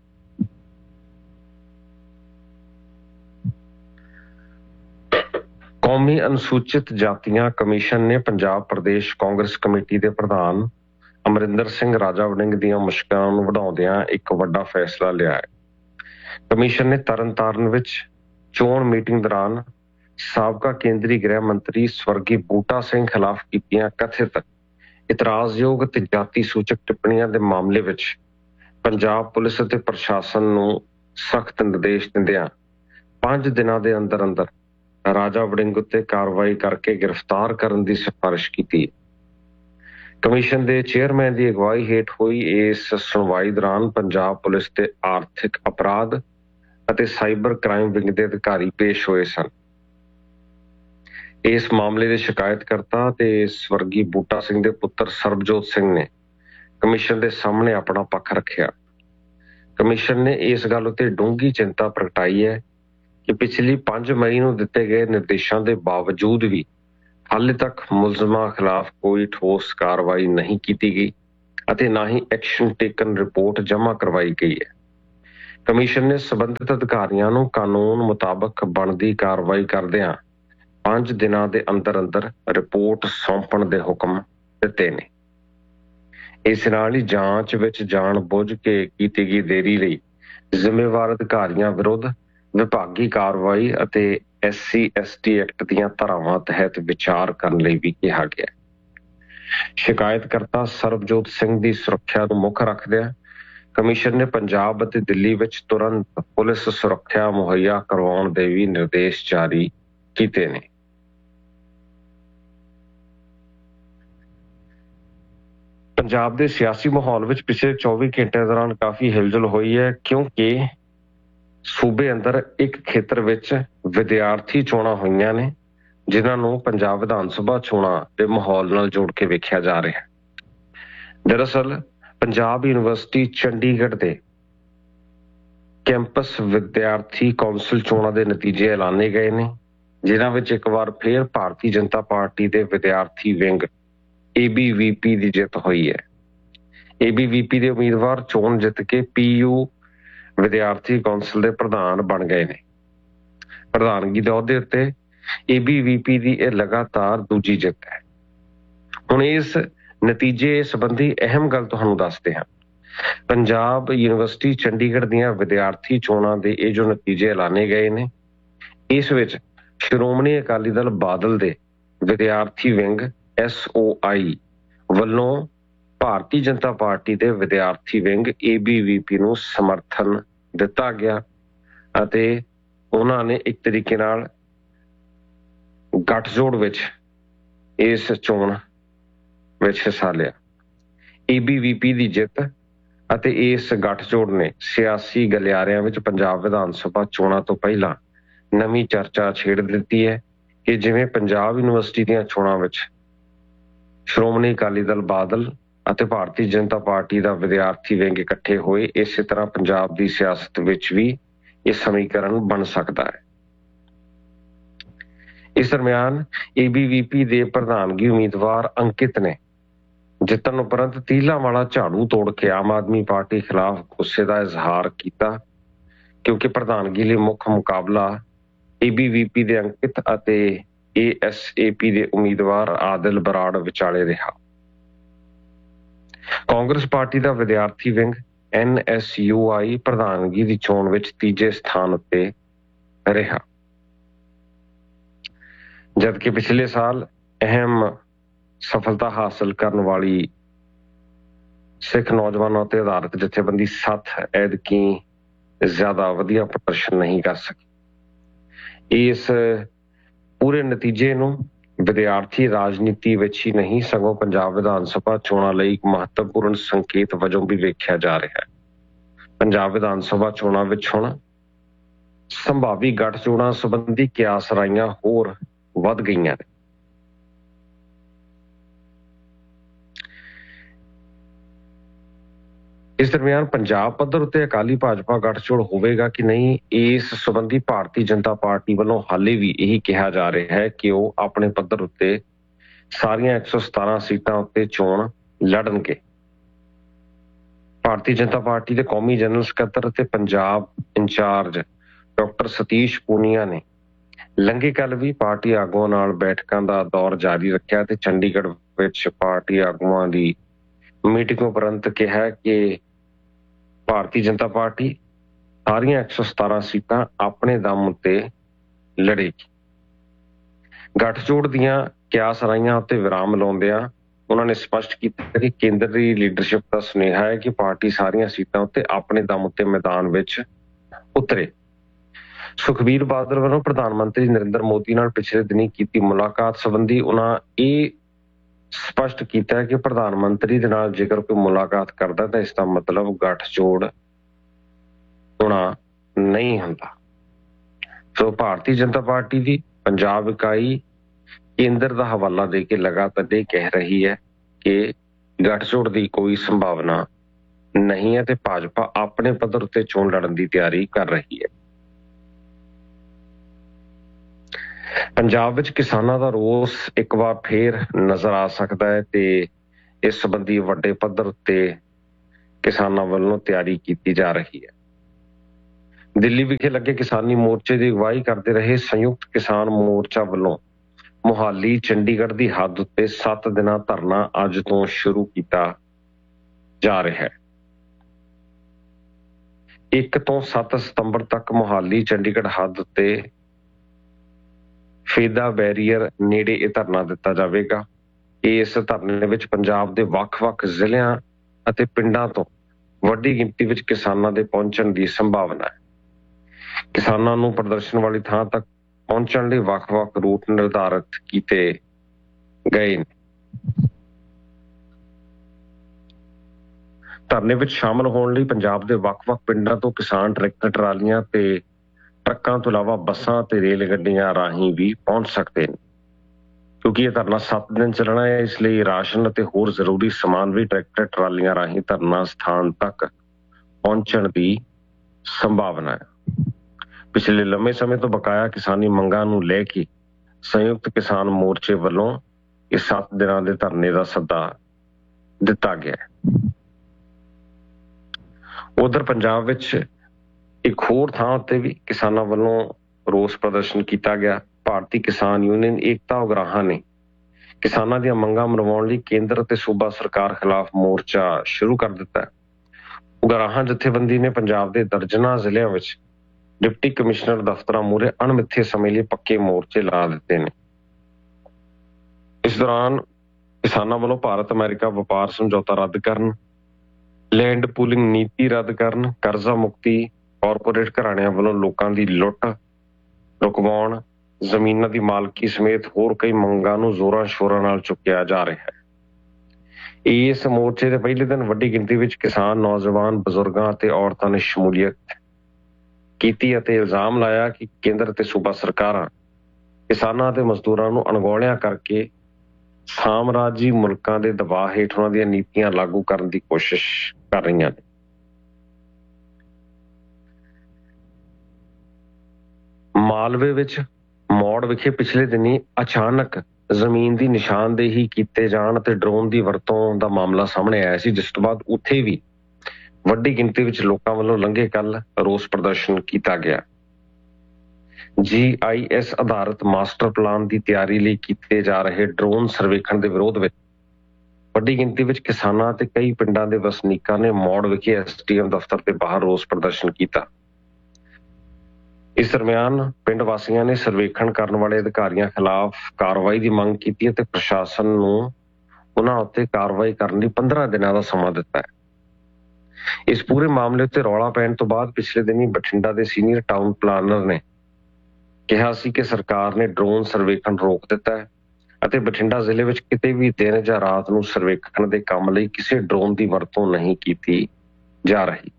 ਕੌਮੀ ਅਨੁਸੂਚਿਤ ਜਾਤੀਆਂ ਕਮਿਸ਼ਨ ਨੇ ਪੰਜਾਬ ਪ੍ਰਦੇਸ਼ ਕਾਂਗਰਸ ਕਮੇਟੀ ਦੇ ਪ੍ਰਧਾਨ ਅਮਰਿੰਦਰ ਸਿੰਘ ਰਾਜਾ ਵੜਿੰਗ ਦੀਆਂ ਮੁਸ਼ਕਲਾਂ ਨੂੰ ਵਧਾਉਂਦਿਆਂ ਇੱਕ ਵੱਡਾ ਫੈਸਲਾ ਲਿਆ ਹੈ। ਕਮਿਸ਼ਨ ਨੇ ਤਰਨਤਾਰਨ ਵਿੱਚ ਚੋਣ ਮੀਟਿੰਗ ਦੌਰਾਨ ਸਾਬਕਾ ਕੇਂਦਰੀ ਗ੍ਰਹਿ ਮੰਤਰੀ ਸਵਰਗੀ ਬੂਟਾ ਸਿੰਘ ਖਿਲਾਫ ਕੀਤੀਆਂ ਕਥਿਤ ਇਤਰਾਜ਼ਯੋਗ ਤੇ ਜਾਤੀ ਸੂਚਕ ਟਿੱਪਣੀਆਂ ਦੇ ਮਾਮਲੇ ਵਿੱਚ ਪੰਜਾਬ ਪੁਲਿਸ ਅਤੇ ਪ੍ਰਸ਼ਾਸਨ ਨੂੰ ਸਖਤ ਨਿਰਦੇਸ਼ ਦਿੰਦਿਆਂ 5 ਦਿਨਾਂ ਦੇ ਅੰਦਰ ਅੰਦਰ ਰਾਜਾ ਵੜਿੰਗ ਉੱਤੇ ਕਾਰਵਾਈ ਕਰਕੇ ਗ੍ਰਿਫਤਾਰ ਕਰਨ ਦੀ ਸਿਫਾਰਿਸ਼ ਕੀਤੀ। ਕਮਿਸ਼ਨ ਦੇ ਚੇਅਰਮੈਨ ਦੀ ਅਗਵਾਈ ਹੇਠ ਹੋਈ ਇਸ ਸੁਣਵਾਈ ਦੌਰਾਨ ਪੰਜਾਬ ਪੁਲਿਸ ਦੇ ਆਰਥਿਕ ਅਪਰਾਧ ਅਤੇ ਸਾਈਬਰ ਕ੍ਰਾਈਮ ਵਿੰਗ ਦੇ ਅਧਿਕਾਰੀ ਪੇਸ਼ ਹੋਏ ਸਨ। ਇਸ ਮਾਮਲੇ ਦੇ ਸ਼ਿਕਾਇਤਕਰਤਾ ਤੇ ਸਵਰਗੀ ਬੂਟਾ ਸਿੰਘ ਦੇ ਪੁੱਤਰ ਸਰਬਜੋਤ ਸਿੰਘ ਨੇ ਕਮਿਸ਼ਨ ਦੇ ਸਾਹਮਣੇ ਆਪਣਾ ਪੱਖ ਰੱਖਿਆ। ਕਮਿਸ਼ਨ ਨੇ ਇਸ ਗੱਲ ਉੱਤੇ ਡੂੰਘੀ ਚਿੰਤਾ ਪ੍ਰਗਟਾਈ ਹੈ ਕਿ ਪਿਛਲੀ 5 ਮਈ ਨੂੰ ਦਿੱਤੇ ਗਏ ਨਿਰਦੇਸ਼ਾਂ ਦੇ ਬਾਵਜੂਦ ਵੀ ਹਾਲੇ ਤੱਕ ਮੁਲਜ਼ਮਾਂ ਖਿਲਾਫ ਕੋਈ ਠੋਸ ਕਾਰਵਾਈ ਨਹੀਂ ਕੀਤੀ ਗਈ ਅਤੇ ਨਾ ਹੀ ਐਕਸ਼ਨ ਟੇਕਨ ਰਿਪੋਰਟ ਜਮ੍ਹਾਂ ਕਰਵਾਈ ਗਈ ਹੈ। ਕਮਿਸ਼ਨ ਨੇ ਸੰਬੰਧਿਤ ਅਧਿਕਾਰੀਆਂ ਨੂੰ ਕਾਨੂੰਨ ਮੁਤਾਬਕ ਬਣਦੀ ਕਾਰਵਾਈ ਕਰਦਿਆਂ 5 ਦਿਨਾਂ ਦੇ ਅੰਦਰ ਅੰਦਰ ਰਿਪੋਰਟ ਸੌਂਪਣ ਦੇ ਹੁਕਮ ਦਿੱਤੇ ਨੇ। ਇਸ ਨਾਲ ਹੀ ਜਾਂਚ ਵਿੱਚ ਜਾਣ ਬੁੱਝ ਕੇ ਕੀਤੀ ਗਈ ਦੇਰੀ ਲਈ ਜ਼ਿੰਮੇਵਾਰ ਅਧਿਕਾਰੀਆਂ ਵਿਰੁੱਧ ਵਿਭਾਗੀ ਕਾਰਵਾਈ ਅਤੇ SC/ST ਐਕਟ ਦੀਆਂ ਧਾਰਾਵਾਂ ਤਹਿਤ ਵਿਚਾਰ ਕਰਨ ਲਈ ਵੀ ਕਿਹਾ ਗਿਆ। ਸ਼ਿਕਾਇਤਕਰਤਾ ਸਰਬਜੋਤ ਸਿੰਘ ਦੀ ਸੁਰੱਖਿਆ ਨੂੰ ਮੁੱਖ ਰੱਖਦਿਆਂ ਕਮਿਸ਼ਨ ਨੇ ਪੰਜਾਬ ਅਤੇ ਦਿੱਲੀ ਵਿੱਚ ਤੁਰੰਤ ਪੁਲਿਸ ਸੁਰੱਖਿਆ ਮੁਹੱਈਆ ਕਰਵਾਉਣ ਦੇ ਵੀ ਨਿਰਦੇਸ਼ ਜਾਰੀ ਕੀਤੇ ਨੇ। ਪੰਜਾਬ ਦੇ ਸਿਆਸੀ ਮਾਹੌਲ ਵਿੱਚ ਪਿਛਲੇ 24 ਘੰਟਿਆਂ ਦੌਰਾਨ ਕਾਫੀ ਹਿਲਜੁਲ ਹੋਈ ਹੈ, ਕਿਉਂਕਿ ਸੂਬੇ ਅੰਦਰ ਇੱਕ ਖੇਤਰ ਵਿੱਚ ਵਿਦਿਆਰਥੀ ਚੋਣਾਂ ਹੋਈਆਂ ਨੇ, ਜਿਨ੍ਹਾਂ ਨੂੰ ਪੰਜਾਬ ਵਿਧਾਨ ਸਭਾ ਚੋਣਾਂ ਦੇ ਮਾਹੌਲ ਨਾਲ ਜੋੜ ਕੇ ਵੇਖਿਆ ਜਾ ਰਿਹਾ ਹੈ। ਦਰਅਸਲ ਪੰਜਾਬ ਯੂਨੀਵਰਸਿਟੀ ਚੰਡੀਗੜ੍ਹ ਦੇ ਕੈਂਪਸ ਵਿਦਿਆਰਥੀ ਕੌਂਸਲ ਚੋਣਾਂ ਦੇ ਨਤੀਜੇ ਐਲਾਨੇ ਗਏ ਨੇ, ਜਿਨ੍ਹਾਂ ਵਿੱਚ ਇੱਕ ਵਾਰ ਫਿਰ ਭਾਰਤੀ ਜਨਤਾ ਪਾਰਟੀ ਦੇ ਵਿਦਿਆਰਥੀ ਵਿੰਗ ABVP ਦੀ ਜਿੱਤ ਹੋਈ ਹੈ। ABVP ਦੇ ਉਮੀਦਵਾਰ ਚੋਣ ਜਿੱਤ ਕੇ PU ਵਿਦਿਆਰਥੀ ਕੌਂਸਲ ਦੇ ਪ੍ਰਧਾਨ ਬਣ ਗਏ ਨੇ। ਪ੍ਰਧਾਨਗੀ ਦੇ ਅਹੁਦੇ ਉੱਤੇ ABVP ਦੀ ਇਹ ਲਗਾਤਾਰ ਦੂਜੀ ਜਿੱਤ ਹੈ। ਹੁਣ ਇਸ ਨਤੀਜੇ ਸੰਬੰਧੀ ਅਹਿਮ ਗੱਲ ਤੁਹਾਨੂੰ ਦੱਸਦੇ ਹਾਂ। ਪੰਜਾਬ ਯੂਨੀਵਰਸਿਟੀ ਚੰਡੀਗੜ੍ਹ ਦੀਆਂ ਵਿਦਿਆਰਥੀ ਚੋਣਾਂ ਦੇ ਇਹ ਜੋ ਨਤੀਜੇ ਐਲਾਨੇ ਗਏ ਨੇ, ਇਸ ਵਿੱਚ ਸ਼੍ਰੋਮਣੀ ਅਕਾਲੀ ਦਲ ਬਾਦਲ ਦੇ ਵਿਦਿਆਰਥੀ ਵਿੰਗ SOI ਵੱਲੋਂ ਭਾਰਤੀ ਜਨਤਾ ਪਾਰਟੀ ਦੇ ਵਿਦਿਆਰਥੀ ਵਿੰਗ ABVP ਨੂੰ ਸਮਰਥਨ ਦਿੱਤਾ ਗਿਆ ਅਤੇ ਉਹਨਾਂ ਨੇ ਇੱਕ ਤਰੀਕੇ ਨਾਲ ਗੱਠਜੋੜ ਵਿੱਚ ਇਸ ਚੋਣ ਵਿੱਚ ਹਿੱਸਾ ਲਿਆ। ABVP ਦੀ ਜਿੱਤ ਅਤੇ ਇਸ ਗੱਠਜੋੜ ਨੇ ਸਿਆਸੀ ਗਲਿਆਰਿਆਂ ਵਿੱਚ ਪੰਜਾਬ ਵਿਧਾਨ ਸਭਾ ਚੋਣਾਂ ਤੋਂ ਪਹਿਲਾਂ ਨਵੀਂ ਚਰਚਾ ਛੇੜ ਦਿੱਤੀ ਹੈ ਕਿ ਜਿਵੇਂ ਪੰਜਾਬ ਯੂਨੀਵਰਸਿਟੀ ਦੀਆਂ ਚੋਣਾਂ ਵਿੱਚ ਸ਼੍ਰੋਮਣੀ ਅਕਾਲੀ ਦਲ ਬਾਦਲ ਅਤੇ ਭਾਰਤੀ ਜਨਤਾ ਪਾਰਟੀ ਦਾ ਵਿਦਿਆਰਥੀ ਵਿੰਗ ਇਕੱਠੇ ਹੋਏ, ਇਸੇ ਤਰ੍ਹਾਂ ਪੰਜਾਬ ਦੀ ਸਿਆਸਤ ਵਿੱਚ ਵੀ ਇਹ ਸਮੀਕਰਨ ਬਣ ਸਕਦਾ ਹੈ। ਇਸ ਦਰਮਿਆਨ ABVP ਦੇ ਪ੍ਰਧਾਨਗੀ ਉਮੀਦਵਾਰ ਅੰਕਿਤ ਨੇ ਜਿੱਤਣ ਉਪਰੰਤ ਤੀਲਾਂ ਵਾਲਾ ਝਾੜੂ ਤੋੜ ਕੇ ਆਮ ਆਦਮੀ ਪਾਰਟੀ ਖਿਲਾਫ ਗੁੱਸੇ ਦਾ ਇਜ਼ਹਾਰ ਕੀਤਾ, ਕਿਉਂਕਿ ਪ੍ਰਧਾਨਗੀ ਲਈ ਮੁੱਖ ਮੁਕਾਬਲਾ ABVP ਦੇ ਅੰਕਿਤ ਅਤੇ ASAP ਦੇ ਉਮੀਦਵਾਰ ਆਦਿਲ ਬਰਾੜ ਵਿਚਾਲੇ ਰਿਹਾ। ਕਾਂਗਰਸ ਪਾਰਟੀ ਦਾ ਵਿਦਿਆਰਥੀ ਵਿੰਗ NSUI ਪ੍ਰਧਾਨਗੀ ਦੀ ਚੋਣ ਵਿੱਚ ਤੀਜੇ ਸਥਾਨ ਉੱਤੇ ਰਿਹਾ, ਜਦਕਿ ਪਿਛਲੇ ਸਾਲ ਅਹਿਮ ਸਫਲਤਾ ਹਾਸਲ ਕਰਨ ਵਾਲੀ ਸਿੱਖ ਨੌਜਵਾਨਾਂ ਉੱਤੇ ਆਧਾਰਿਤ ਜਥੇਬੰਦੀ ਸੱਥ ਐਤਕੀ ਜ਼ਿਆਦਾ ਵਧੀਆ ਪ੍ਰਦਰਸ਼ਨ ਨਹੀਂ ਕਰ ਸਕੀ। ਇਸ ਪੂਰੇ ਨਤੀਜੇ ਨੂੰ ਵਿਦਿਆਰਥੀ ਰਾਜਨੀਤੀ ਵਿੱਚ ਹੀ ਨਹੀਂ ਸਗੋਂ ਪੰਜਾਬ ਵਿਧਾਨ ਸਭਾ ਚੋਣਾਂ ਲਈ ਇੱਕ ਮਹੱਤਵਪੂਰਨ ਸੰਕੇਤ ਵਜੋਂ ਵੀ ਵੇਖਿਆ ਜਾ ਰਿਹਾ ਹੈ। ਪੰਜਾਬ ਵਿਧਾਨ ਸਭਾ ਚੋਣਾਂ ਵਿੱਚ ਹੁਣ ਸੰਭਾਵੀ ਗੱਠਜੋੜਾਂ ਸੰਬੰਧੀ ਕਿਆਸ ਰਾਈਆਂ ਹੋਰ ਵੱਧ ਗਈਆਂ ਨੇ। ਇਸ ਦਰਮਿਆਨ ਪੰਜਾਬ ਪੱਧਰ ਉੱਤੇ ਅਕਾਲੀ ਭਾਜਪਾ ਗੱਠਜੋੜ ਹੋਵੇਗਾ ਕਿ ਨਹੀਂ, ਇਸ ਸੰਬੰਧੀ ਭਾਰਤੀ ਜਨਤਾ ਪਾਰਟੀ ਵੱਲੋਂ ਹਾਲੇ ਵੀ ਇਹੀ ਕਿਹਾ ਜਾ ਰਿਹਾ ਹੈ ਕਿ ਉਹ ਆਪਣੇ ਪੱਧਰ ਉੱਤੇ ਸਾਰੀਆਂ 117 ਸੀਟਾਂ ਉੱਤੇ ਚੋਣ ਲੜਨਗੇ। ਭਾਰਤੀ ਜਨਤਾ ਪਾਰਟੀ ਦੇ ਕੌਮੀ ਜਨਰਲ ਸਕੱਤਰ ਅਤੇ ਪੰਜਾਬ ਇੰਚਾਰਜ ਡਾਕਟਰ ਸਤੀਸ਼ ਪੂਨੀਆ ਨੇ ਲੰਘੇ ਕੱਲ੍ਹ ਵੀ ਪਾਰਟੀ ਆਗੂਆਂ ਨਾਲ ਬੈਠਕਾਂ ਦਾ ਦੌਰ ਜਾਰੀ ਰੱਖਿਆ ਤੇ ਚੰਡੀਗੜ੍ਹ ਵਿੱਚ ਪਾਰਟੀ ਆਗੂਆਂ ਦੀ ਮੀਟਿੰਗ ਉਪਰੰਤ ਕਿਹਾ ਕਿ ਭਾਰਤੀ ਜਨਤਾ ਪਾਰਟੀ ਸਾਰੀਆਂ 117 ਸੀਟਾਂ ਆਪਣੇ ਦਮ ਉੱਤੇ ਲੜੇਗੀ। ਗੱਠਜੋੜ ਦੀਆਂ ਕਿਆਸ ਰਾਈਆਂ ਉੱਤੇ ਵਿਰਾਮ ਲਾਉਂਦਿਆਂ ਉਹਨਾਂ ਨੇ ਸਪਸ਼ਟ ਕੀਤਾ ਕਿ ਕੇਂਦਰ ਦੀ ਲੀਡਰਸ਼ਿਪ ਦਾ ਸੁਨੇਹਾ ਹੈ ਕਿ ਪਾਰਟੀ ਸਾਰੀਆਂ ਸੀਟਾਂ ਉੱਤੇ ਆਪਣੇ ਦਮ ਉੱਤੇ ਮੈਦਾਨ ਵਿੱਚ ਉਤਰੇ। ਸੁਖਬੀਰ ਬਾਦਲ ਵੱਲੋਂ ਪ੍ਰਧਾਨ ਮੰਤਰੀ ਨਰਿੰਦਰ ਮੋਦੀ ਨਾਲ ਪਿਛਲੇ ਦਿਨੀ ਕੀਤੀ ਮੁਲਾਕਾਤ ਸੰਬੰਧੀ ਉਹਨਾਂ ਇਹ ਸਪਸ਼ਟ ਕੀਤਾ ਕਿ ਪ੍ਰਧਾਨ ਮੰਤਰੀ ਦੇ ਨਾਲ ਜੇਕਰ ਕੋਈ ਮੁਲਾਕਾਤ ਕਰਦਾ ਤਾਂ ਇਸ ਦਾ ਮਤਲਬ ਗੱਠਜੋੜ ਹੋਣਾ ਨਹੀਂ ਹੁੰਦਾ। ਸੋ ਭਾਰਤੀ ਜਨਤਾ ਪਾਰਟੀ ਦੀ ਪੰਜਾਬ ਇਕਾਈ ਕੇਂਦਰ ਦਾ ਹਵਾਲਾ ਦੇ ਕੇ ਲਗਾਤਾਰ ਇਹ ਕਹਿ ਰਹੀ ਹੈ ਕਿ ਗੱਠਜੋੜ ਦੀ ਕੋਈ ਸੰਭਾਵਨਾ ਨਹੀਂ ਹੈ ਤੇ ਭਾਜਪਾ ਆਪਣੇ ਪੱਧਰ ਉੱਤੇ ਚੋਣ ਲੜਨ ਦੀ ਤਿਆਰੀ ਕਰ ਰਹੀ ਹੈ। ਪੰਜਾਬ ਵਿੱਚ ਕਿਸਾਨਾਂ ਦਾ ਰੋਸ ਇੱਕ ਵਾਰ ਫੇਰ ਨਜ਼ਰ ਆ ਸਕਦਾ ਹੈ ਤੇ ਇਸ ਸੰਬੰਧੀ ਵੱਡੇ ਪੱਧਰ ਉੱਤੇ ਕਿਸਾਨਾਂ ਵੱਲੋਂ ਤਿਆਰੀ ਕੀਤੀ ਜਾ ਰਹੀ ਹੈ। ਦਿੱਲੀ ਵਿਖੇ ਲੱਗੇ ਕਿਸਾਨੀ ਮੋਰਚੇ ਦੀ ਅਗਵਾਈ ਕਰਦੇ ਰਹੇ ਸੰਯੁਕਤ ਕਿਸਾਨ ਮੋਰਚਾ ਵੱਲੋਂ ਮੁਹਾਲੀ ਚੰਡੀਗੜ੍ਹ ਦੀ ਹੱਦ ਉੱਤੇ 7 ਦਿਨਾਂ ਧਰਨਾ ਅੱਜ ਤੋਂ ਸ਼ੁਰੂ ਕੀਤਾ ਜਾ ਰਿਹਾ ਹੈ। 1 ਤੋਂ 7 ਸਤੰਬਰ ਤੱਕ ਮੁਹਾਲੀ ਚੰਡੀਗੜ੍ਹ ਹੱਦ ਉੱਤੇ ਫੇਦਾ ਬੈਰੀਅਰ ਨੇੜੇ ਇਹ ਧਰਨਾ ਦਿੱਤਾ ਜਾਵੇਗਾ। ਇਸ ਧਰਨੇ ਵਿੱਚ ਪੰਜਾਬ ਦੇ ਵੱਖ-ਵੱਖ ਜ਼ਿਲ੍ਹਿਆਂ ਅਤੇ ਪਿੰਡਾਂ ਤੋਂ ਵੱਡੀ ਗਿਣਤੀ ਵਿੱਚ ਕਿਸਾਨਾਂ ਦੇ ਪਹੁੰਚਣ ਦੀ ਸੰਭਾਵਨਾ ਹੈ। ਕਿਸਾਨਾਂ ਨੂੰ ਪ੍ਰਦਰਸ਼ਨ ਵਾਲੀ ਥਾਂ ਤੱਕ ਪਹੁੰਚਣ ਲਈ ਵੱਖ-ਵੱਖ ਰੂਟ ਨਿਰਧਾਰਿਤ ਕੀਤੇ ਗਏ ਨੇ। ਧਰਨੇ ਵਿੱਚ ਸ਼ਾਮਲ ਹੋਣ ਲਈ ਪੰਜਾਬ ਦੇ ਵੱਖ-ਵੱਖ ਪਿੰਡਾਂ ਤੋਂ ਕਿਸਾਨ ਟਰੈਕਟਰ ਟਰਾਲੀਆਂ ਤੇ ਟਰੱਕਾਂ ਤੋਂ ਇਲਾਵਾ ਬੱਸਾਂ ਤੇ ਰੇਲ ਗੱਡੀਆਂ ਰਾਹੀਂ ਵੀ ਪਹੁੰਚ ਸਕਦੇ ਨੇ। ਕਿਉਂਕਿ ਇਹ ਧਰਨਾ 7 ਦਿਨ ਚੱਲਣਾ ਹੈ, ਇਸ ਲਈ ਰਾਸ਼ਨ ਅਤੇ ਹੋਰ ਜ਼ਰੂਰੀ ਸਮਾਨ ਵੀ ਟਰੈਕਟਰ ਟਰਾਲੀਆਂ ਰਾਹੀਂ ਧਰਨਾ ਸਥਾਨ ਤੱਕ ਪਹੁੰਚਣ ਦੀ ਸੰਭਾਵਨਾ ਹੈ। ਪਿਛਲੇ ਲੰਮੇ ਸਮੇਂ ਤੋਂ ਬਕਾਇਆ ਕਿਸਾਨੀ ਮੰਗਾਂ ਨੂੰ ਲੈ ਕੇ ਸੰਯੁਕਤ ਕਿਸਾਨ ਮੋਰਚੇ ਵੱਲੋਂ ਇਹ 7 ਦਿਨਾਂ ਦੇ ਧਰਨੇ ਦਾ ਸੱਦਾ ਦਿੱਤਾ ਗਿਆ ਹੈ। ਉਧਰ ਪੰਜਾਬ ਵਿੱਚ ਇੱਕ ਹੋਰ ਥਾਂ ਉੱਤੇ ਵੀ ਕਿਸਾਨਾਂ ਵੱਲੋਂ ਰੋਸ ਪ੍ਰਦਰਸ਼ਨ ਕੀਤਾ ਗਿਆ। ਭਾਰਤੀ ਕਿਸਾਨ ਯੂਨੀਅਨ ਏਕਤਾ ਉਗਰਾਹਾਂ ਨੇ ਕਿਸਾਨਾਂ ਦੀਆਂ ਮੰਗਾਂ ਮਨਵਾਉਣ ਲਈ ਕੇਂਦਰ ਅਤੇ ਸੂਬਾ ਸਰਕਾਰ ਖਿਲਾਫ ਮੋਰਚਾ ਸ਼ੁਰੂ ਕਰ ਦਿੱਤਾ ਹੈ। ਉਗਰਾਹਾਂ ਜਥੇਬੰਦੀ ਨੇ ਪੰਜਾਬ ਦੇ ਦਰਜਨਾਂ ਜ਼ਿਲ੍ਹਿਆਂ ਵਿੱਚ ਡਿਪਟੀ ਕਮਿਸ਼ਨਰ ਦਫ਼ਤਰਾਂ ਮੂਹਰੇ ਅਣਮਿੱਥੇ ਸਮੇਂ ਲਈ ਪੱਕੇ ਮੋਰਚੇ ਲਾ ਦਿੱਤੇ ਨੇ। ਇਸ ਦੌਰਾਨ ਕਿਸਾਨਾਂ ਵੱਲੋਂ ਭਾਰਤ ਅਮਰੀਕਾ ਵਪਾਰ ਸਮਝੌਤਾ ਰੱਦ ਕਰਨ, ਲੈਂਡ ਪੂਲਿੰਗ ਨੀਤੀ ਰੱਦ ਕਰਨ, ਕਰਜ਼ਾ ਮੁਕਤੀ, ਕਾਰਪੋਰੇਟ ਘਰਾਣਿਆਂ ਵੱਲੋਂ ਲੋਕਾਂ ਦੀ ਲੁੱਟ ਰੁਕਵਾਉਣ, ਜ਼ਮੀਨਾਂ ਦੀ ਮਾਲਕੀ ਸਮੇਤ ਹੋਰ ਕਈ ਮੰਗਾਂ ਨੂੰ ਜ਼ੋਰਾਂ ਸ਼ੋਰਾਂ ਨਾਲ ਚੁੱਕਿਆ ਜਾ ਰਿਹਾ ਹੈ। ਇਸ ਮੋਰਚੇ ਦੇ ਪਹਿਲੇ ਦਿਨ ਵੱਡੀ ਗਿਣਤੀ ਵਿੱਚ ਕਿਸਾਨ, ਨੌਜਵਾਨ, ਬਜ਼ੁਰਗਾਂ ਅਤੇ ਔਰਤਾਂ ਨੇ ਸ਼ਮੂਲੀਅਤ ਕੀਤੀ ਅਤੇ ਇਲਜ਼ਾਮ ਲਾਇਆ ਕਿ ਕੇਂਦਰ ਅਤੇ ਸੂਬਾ ਸਰਕਾਰਾਂ ਕਿਸਾਨਾਂ ਅਤੇ ਮਜ਼ਦੂਰਾਂ ਨੂੰ ਅਣਗੌਲਿਆਂ ਕਰਕੇ ਸਾਮਰਾਜੀ ਮੁਲਕਾਂ ਦੇ ਦਬਾਅ ਹੇਠ ਉਹਨਾਂ ਦੀਆਂ ਨੀਤੀਆਂ ਲਾਗੂ ਕਰਨ ਦੀ ਕੋਸ਼ਿਸ਼ ਕਰ ਰਹੀਆਂ ਨੇ। ਮਾਲਵੇ ਵਿੱਚ ਮੌੜ ਵਿਖੇ ਪਿਛਲੇ ਦਿਨੀ ਅਚਾਨਕ ਜ਼ਮੀਨ ਦੀ ਨਿਸ਼ਾਨਦੇਹੀ ਕੀਤੇ ਜਾਣ ਅਤੇ ਡਰੋਨ ਦੀ ਵਰਤੋਂ ਦਾ ਮਾਮਲਾ ਸਾਹਮਣੇ ਆਇਆ ਸੀ, ਜਿਸ ਤੋਂ ਬਾਅਦ ਉੱਥੇ ਵੀ ਵੱਡੀ ਗਿਣਤੀ ਵਿੱਚ ਲੋਕਾਂ ਵੱਲੋਂ ਲੰਘੇ ਕੱਲ ਰੋਸ ਪ੍ਰਦਰਸ਼ਨ ਕੀਤਾ ਗਿਆ। GIS ਆਧਾਰਿਤ ਮਾਸਟਰ ਪਲਾਨ ਦੀ ਤਿਆਰੀ ਲਈ ਕੀਤੇ ਜਾ ਰਹੇ ਡਰੋਨ ਸਰਵੇਖਣ ਦੇ ਵਿਰੋਧ ਵਿੱਚ ਵੱਡੀ ਗਿਣਤੀ ਵਿੱਚ ਕਿਸਾਨਾਂ ਤੇ ਕਈ ਪਿੰਡਾਂ ਦੇ ਵਸਨੀਕਾਂ ਨੇ ਮੌੜ ਵਿਖੇ SDM ਦਫ਼ਤਰ ਦੇ ਬਾਹਰ ਰੋਸ ਪ੍ਰਦਰਸ਼ਨ ਕੀਤਾ। ਇਸ ਦਰਮਿਆਨ ਪਿੰਡ ਵਾਸੀਆਂ ਨੇ ਸਰਵੇਖਣ ਕਰਨ ਵਾਲੇ ਅਧਿਕਾਰੀਆਂ ਖਿਲਾਫ ਕਾਰਵਾਈ ਦੀ ਮੰਗ ਕੀਤੀ ਅਤੇ ਪ੍ਰਸ਼ਾਸਨ ਨੂੰ ਉਹਨਾਂ ਉੱਤੇ ਕਾਰਵਾਈ ਕਰਨ ਲਈ 15 ਦਿਨਾਂ ਦਾ ਸਮਾਂ ਦਿੱਤਾ ਹੈ। ਇਸ ਪੂਰੇ ਮਾਮਲੇ ਉੱਤੇ ਰੌਲਾ ਪੈਣ ਤੋਂ ਬਾਅਦ ਪਿਛਲੇ ਦਿਨੀ ਬਠਿੰਡਾ ਦੇ ਸੀਨੀਅਰ ਟਾਊਨ ਪਲਾਨਰ ਨੇ ਕਿਹਾ ਸੀ ਕਿ ਸਰਕਾਰ ਨੇ ਡਰੋਨ ਸਰਵੇਖਣ ਰੋਕ ਦਿੱਤਾ ਹੈ ਅਤੇ ਬਠਿੰਡਾ ਜ਼ਿਲ੍ਹੇ ਵਿੱਚ ਕਿਤੇ ਵੀ ਦਿਨ ਜਾਂ ਰਾਤ ਨੂੰ ਸਰਵੇਖਣ ਦੇ ਕੰਮ ਲਈ ਕਿਸੇ ਡਰੋਨ ਦੀ ਵਰਤੋਂ ਨਹੀਂ ਕੀਤੀ ਜਾ ਰਹੀ।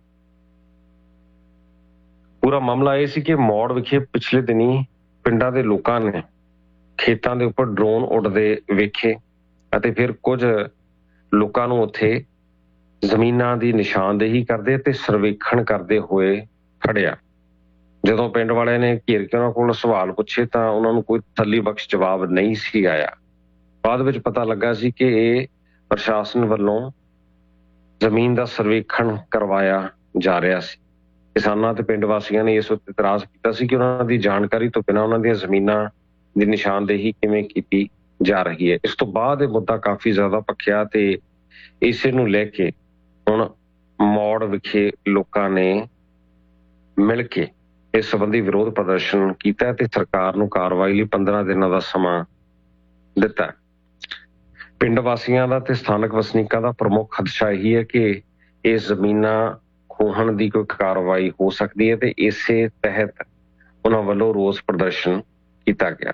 ਪੂਰਾ ਮਾਮਲਾ ਇਹ ਸੀ ਕਿ ਮੌੜ ਵਿਖੇ ਪਿਛਲੇ ਦਿਨੀ ਪਿੰਡਾਂ ਦੇ ਲੋਕਾਂ ਨੇ ਖੇਤਾਂ ਦੇ ਉੱਪਰ ਡਰੋਨ ਉੱਡਦੇ ਵੇਖੇ ਅਤੇ ਫਿਰ ਕੁਝ ਲੋਕਾਂ ਨੂੰ ਉੱਥੇ ਜ਼ਮੀਨਾਂ ਦੀ ਨਿਸ਼ਾਨਦੇਹੀ ਕਰਦੇ ਅਤੇ ਸਰਵੇਖਣ ਕਰਦੇ ਹੋਏ ਫੜਿਆ। ਜਦੋਂ ਪਿੰਡ ਵਾਲਿਆਂ ਨੇ ਘੇਰ ਕੇ ਉਹਨਾਂ ਕੋਲ ਸਵਾਲ ਪੁੱਛੇ ਤਾਂ ਉਹਨਾਂ ਨੂੰ ਕੋਈ ਤਸੱਲੀ ਬਖਸ਼ ਜਵਾਬ ਨਹੀਂ ਸੀ ਆਇਆ। ਬਾਅਦ ਵਿੱਚ ਪਤਾ ਲੱਗਾ ਸੀ ਕਿ ਇਹ ਪ੍ਰਸ਼ਾਸਨ ਵੱਲੋਂ ਜ਼ਮੀਨ ਦਾ ਸਰਵੇਖਣ ਕਰਵਾਇਆ ਜਾ ਰਿਹਾ ਸੀ। ਕਿਸਾਨਾਂ ਤੇ ਪਿੰਡ ਵਾਸੀਆਂ ਨੇ ਇਸ ਉੱਤੇ ਇਤਰਾਜ਼ ਕੀਤਾ ਸੀ ਕਿ ਉਹਨਾਂ ਦੀ ਜਾਣਕਾਰੀ ਤੋਂ ਬਿਨਾਂ ਉਹਨਾਂ ਦੀਆਂ ਜ਼ਮੀਨਾਂ ਦੀ ਨਿਸ਼ਾਨਦੇਹੀ ਕਿਵੇਂ ਕੀਤੀ ਜਾ ਰਹੀ ਹੈ। ਇਸ ਤੋਂ ਬਾਅਦ ਇਹ ਮੁੱਦਾ ਕਾਫੀ ਜ਼ਿਆਦਾ ਭਖਿਆ ਤੇ ਇਸੇ ਨੂੰ ਲੈ ਕੇ ਹੁਣ ਮੌੜ ਵਿਖੇ ਲੋਕਾਂ ਨੇ ਮਿਲ ਕੇ ਇਸ ਸੰਬੰਧੀ ਵਿਰੋਧ ਪ੍ਰਦਰਸ਼ਨ ਕੀਤਾ ਤੇ ਸਰਕਾਰ ਨੂੰ ਕਾਰਵਾਈ ਲਈ 15 ਦਿਨਾਂ ਦਾ ਸਮਾਂ ਦਿੱਤਾ। ਪਿੰਡ ਵਾਸੀਆਂ ਦਾ ਤੇ ਸਥਾਨਕ ਵਸਨੀਕਾਂ ਦਾ ਪ੍ਰਮੁੱਖ ਖਦਸ਼ਾ ਇਹੀ ਹੈ ਕਿ ਇਹ ਜ਼ਮੀਨਾਂ ਖੋਹਣ ਦੀ ਕੋਈ ਕਾਰਵਾਈ ਹੋ ਸਕਦੀ ਹੈ ਤੇ ਇਸੇ ਤਹਿਤ ਉਹਨਾਂ ਵੱਲੋਂ ਰੋਸ ਪ੍ਰਦਰਸ਼ਨ ਕੀਤਾ ਗਿਆ।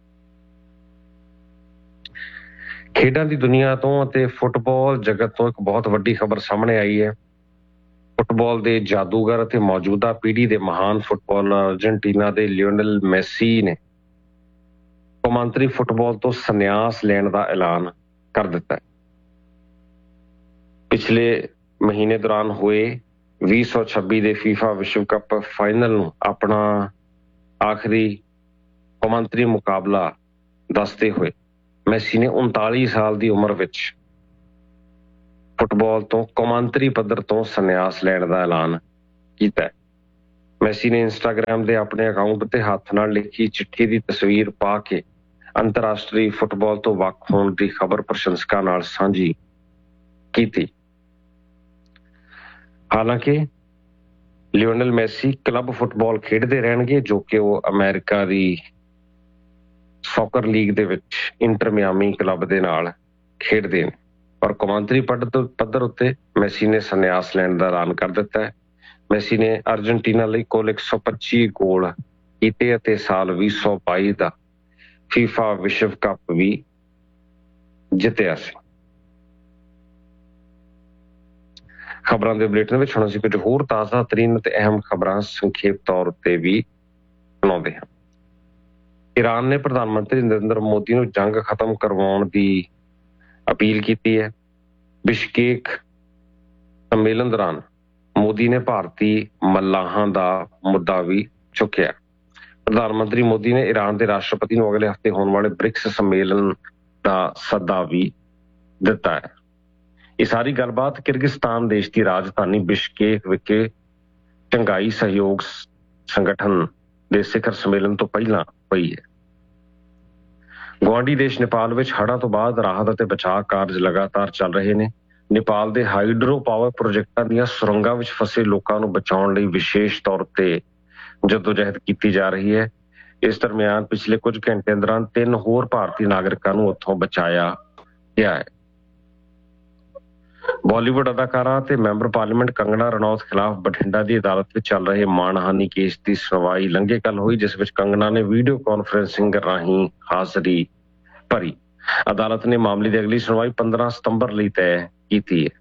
ਖੇਡਾਂ ਦੀ ਦੁਨੀਆ ਤੋਂ ਅਤੇ ਫੁੱਟਬਾਲ ਜਗਤ ਤੋਂ ਇੱਕ ਬਹੁਤ ਵੱਡੀ ਖਬਰ ਸਾਹਮਣੇ ਆਈ ਹੈ। ਫੁੱਟਬਾਲ ਦੇ ਜਾਦੂਗਰ ਅਤੇ ਮੌਜੂਦਾ ਪੀੜ੍ਹੀ ਦੇ ਮਹਾਨ ਫੁੱਟਬਾਲਰ ਅਰਜਨਟੀਨਾ ਦੇ ਲਿਓਨਲ ਮੈਸੀ ਨੇ ਕੌਮਾਂਤਰੀ ਫੁੱਟਬਾਲ ਤੋਂ ਸੰਨਿਆਸ ਲੈਣ ਦਾ ਐਲਾਨ ਕਰ ਦਿੱਤਾ ਹੈ। ਪਿਛਲੇ ਮਹੀਨੇ ਦੌਰਾਨ ਹੋਏ 2026 ਦੇ FIFA ਵਿਸ਼ਵ ਕੱਪ ਫਾਈਨਲ ਨੂੰ ਆਪਣਾ ਆਖਰੀ ਕੌਮਾਂਤਰੀ ਮੁਕਾਬਲਾ ਦੱਸਦੇ ਹੋਏ ਮੈਸੀ ਨੇ 39 ਸਾਲ ਦੀ ਉਮਰ ਵਿੱਚ ਫੁੱਟਬਾਲ ਤੋਂ ਕੌਮਾਂਤਰੀ ਪੱਧਰ ਤੋਂ ਸੰਨਿਆਸ ਲੈਣ ਦਾ ਐਲਾਨ ਕੀਤਾ ਹੈ। ਮੈਸੀ ਨੇ ਇੰਸਟਾਗ੍ਰਾਮ ਦੇ ਆਪਣੇ ਅਕਾਊਂਟ ਤੇ ਹੱਥ ਨਾਲ ਲਿਖੀ ਚਿੱਠੀ ਦੀ ਤਸਵੀਰ ਪਾ ਕੇ ਅੰਤਰਰਾਸ਼ਟਰੀ ਫੁੱਟਬਾਲ ਤੋਂ ਵੱਖ ਹੋਣ ਦੀ ਖਬਰ ਪ੍ਰਸ਼ੰਸਕਾਂ ਨਾਲ ਸਾਂਝੀ ਕੀਤੀ। ਹਾਲਾਂਕਿ ਲਿਓਨਲ ਮੈਸੀ ਕਲੱਬ ਫੁੱਟਬਾਲ ਖੇਡਦੇ ਰਹਿਣਗੇ, ਜੋ ਕਿ ਉਹ ਅਮਰੀਕਾ ਦੀ ਸੌਕਰ ਲੀਗ ਦੇ ਵਿੱਚ ਇੰਟਰ ਮਿਆਮੀ ਕਲੱਬ ਦੇ ਨਾਲ ਖੇਡਦੇ ਨੇ। ਪਰ ਕੌਮਾਂਤਰੀ ਪੱਧਰ ਉੱਤੇ ਮੈਸੀ ਨੇ ਸੰਨਿਆਸ ਲੈਣ ਦਾ ਐਲਾਨ ਕਰ ਦਿੱਤਾ ਹੈ। ਮੈਸੀ ਨੇ ਅਰਜਨਟੀਨਾ ਲਈ ਕੁੱਲ 125 ਗੋਲ ਕੀਤੇ ਅਤੇ ਸਾਲ 2022 ਦਾ ਫੀਫਾ ਵਿਸ਼ਵ ਕੱਪ ਵੀ ਜਿੱਤਿਆ ਸੀ। ਖਬਰਾਂ ਦੇ ਬੁਲੇਟਿਨ ਵਿੱਚ ਹੁਣ ਅਸੀਂ ਕੁਝ ਹੋਰ ਤਾਜ਼ਾ ਤਰੀਨ ਅਤੇ ਅਹਿਮ ਖਬਰਾਂ ਸੰਖੇਪ ਤੌਰ ਤੇ ਵੀ ਸੁਣਾਉਂਦੇ ਹਾਂ। ਈਰਾਨ ਨੇ ਪ੍ਰਧਾਨ ਮੰਤਰੀ ਨਰਿੰਦਰ ਮੋਦੀ ਨੂੰ ਜੰਗ ਖਤਮ ਕਰਵਾਉਣ ਦੀ ਅਪੀਲ ਕੀਤੀ ਹੈ। ਬਿਸ਼ਕੇਕ ਸੰਮੇਲਨ ਦੌਰਾਨ ਮੋਦੀ ਨੇ ਭਾਰਤੀ ਮੱਲਾਹਾਂ ਦਾ ਮੁੱਦਾ ਵੀ ਚੁੱਕਿਆ। ਪ੍ਰਧਾਨ ਮੰਤਰੀ ਮੋਦੀ ਨੇ ਈਰਾਨ ਦੇ ਰਾਸ਼ਟਰਪਤੀ ਨੂੰ ਅਗਲੇ ਹਫ਼ਤੇ ਹੋਣ ਵਾਲੇ ਬ੍ਰਿਕਸ ਸੰਮੇਲਨ ਦਾ ਸੱਦਾ ਵੀ ਦਿੱਤਾ ਹੈ। ਇਹ ਸਾਰੀ ਗੱਲਬਾਤ ਕਿਰਗਿਸਤਾਨ ਦੇਸ਼ ਦੀ ਰਾਜਧਾਨੀ ਬਿਸ਼ਕੇਕ ਵਿਖੇ ਸ਼ੰਘਾਈ ਸਹਿਯੋਗ ਸੰਗਠਨ ਦੇ ਸਿਖਰ ਸੰਮੇਲਨ ਤੋਂ ਪਹਿਲਾਂ ਹੋਈ ਹੈ। ਗੁਆਂਢੀ ਦੇਸ਼ ਨੇਪਾਲ ਵਿੱਚ ਹੜ੍ਹਾਂ ਤੋਂ ਬਾਅਦ ਰਾਹਤ ਅਤੇ ਬਚਾਅ ਕਾਰਜ ਲਗਾਤਾਰ ਚੱਲ ਰਹੇ ਨੇ। ਨੇਪਾਲ ਦੇ ਹਾਈਡਰੋ ਪਾਵਰ ਪ੍ਰੋਜੈਕਟਾਂ ਦੀਆਂ ਸੁਰੰਗਾਂ ਵਿੱਚ ਫਸੇ ਲੋਕਾਂ ਨੂੰ ਬਚਾਉਣ ਲਈ ਵਿਸ਼ੇਸ਼ ਤੌਰ ਤੇ ਜਦੋਜਹਿਦ ਕੀਤੀ ਜਾ ਰਹੀ ਹੈ। ਇਸ ਦਰਮਿਆਨ ਪਿਛਲੇ ਕੁਝ ਘੰਟਿਆਂ ਦੌਰਾਨ 3 ਹੋਰ ਭਾਰਤੀ ਨਾਗਰਿਕਾਂ ਨੂੰ ਉੱਥੋਂ ਬਚਾਇਆ ਗਿਆ ਹੈ। ਬਾਲੀਵੁੱਡ ਅਦਾਕਾਰਾ ਤੇ ਮੈਂਬਰ ਪਾਰਲੀਮੈਂਟ ਕੰਗਨਾ ਰਣੌਤ ਖਿਲਾਫ ਬਠਿੰਡਾ ਦੀ ਅਦਾਲਤ ਵਿੱਚ ਚੱਲ ਰਹੇ ਮਾਣਹਾਨੀ ਕੇਸ ਦੀ ਸੁਣਵਾਈ ਲੰਘੇ ਕੱਲ ਹੋਈ, ਜਿਸ ਵਿੱਚ ਕੰਗਨਾ ਨੇ ਵੀਡੀਓ ਕਾਨਫਰੰਸਿੰਗ ਰਾਹੀਂ ਹਾਜ਼ਰੀ ਭਰੀ। ਅਦਾਲਤ ਨੇ ਮਾਮਲੇ ਦੀ ਅਗਲੀ ਸੁਣਵਾਈ 15 ਸਤੰਬਰ ਲਈ ਤੈਅ ਕੀਤੀ ਹੈ।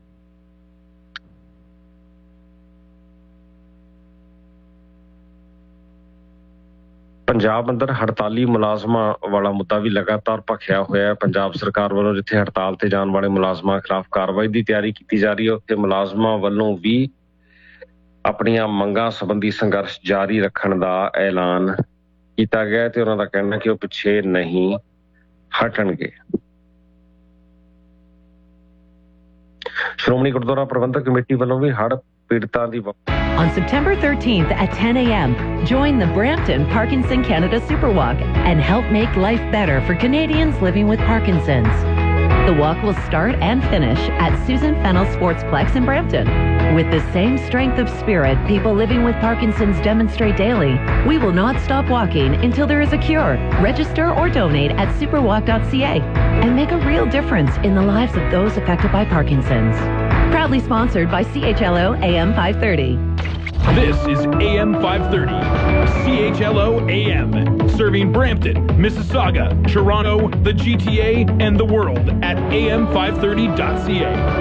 ਪੰਜਾਬ ਅੰਦਰ ਹੜਤਾਲੀ ਮੁਲਾਜ਼ਮਾਂ ਵਾਲਾ ਮੁੱਦਾ ਵੀ ਲਗਾਤਾਰ ਭਖਿਆ ਹੋਇਆ ਹੈ। ਪੰਜਾਬ ਸਰਕਾਰ ਵੱਲੋਂ ਜਿੱਥੇ ਹੜਤਾਲ ਤੇ ਜਾਣ ਵਾਲੇ ਮੁਲਾਜ਼ਮਾਂ ਖਿਲਾਫ ਕਾਰਵਾਈ ਦੀ ਤਿਆਰੀ ਕੀਤੀ ਜਾ ਰਹੀ ਹੈ, ਉੱਥੇ ਮੁਲਾਜ਼ਮਾਂ ਵੱਲੋਂ ਵੀ ਆਪਣੀਆਂ ਮੰਗਾਂ ਸੰਬੰਧੀ ਸੰਘਰਸ਼ ਜਾਰੀ ਰੱਖਣ ਦਾ ਐਲਾਨ ਕੀਤਾ ਗਿਆ ਤੇ ਉਹਨਾਂ ਦਾ ਕਹਿਣਾ ਕਿ ਉਹ ਪਿੱਛੇ ਨਹੀਂ ਹਟਣਗੇ। ਸ਼੍ਰੋਮਣੀ ਗੁਰਦੁਆਰਾ ਪ੍ਰਬੰਧਕ ਕਮੇਟੀ ਵੱਲੋਂ ਵੀ ਹੜ੍ਹ ਪੀੜਤਾਂ ਦੀ On September 13th at 10 a.m., join the Brampton Parkinson Canada Superwalk and help make life better for Canadians living with Parkinson's. The walk will start and finish at Susan Fennell Sportsplex in Brampton. With the same strength of spirit people living with Parkinson's demonstrate daily, we will not stop walking until there is a cure. Register or donate at superwalk.ca and make a real difference in the lives of those affected by Parkinson's. Proudly sponsored by CHLO AM 530. This is AM 530, CHLO AM, serving Brampton, Mississauga, Toronto, the GTA, and the world at am530.ca.